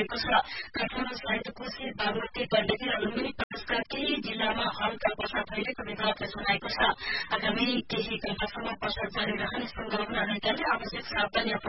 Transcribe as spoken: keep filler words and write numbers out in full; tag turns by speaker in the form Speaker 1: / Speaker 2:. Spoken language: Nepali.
Speaker 1: जनाइएको छ। काठमाडौँ साहित्य कोशी बागमती गण्डकी र लुम्बिनी प्रदेशका केही जिल्लामा हल्का वर्षा भइरहेको विभागले जनाएको छ। आगामी केही घण्टासम्म वर्षा जारी रहने सम्भावना रहेकाले आवश्यक सावधानी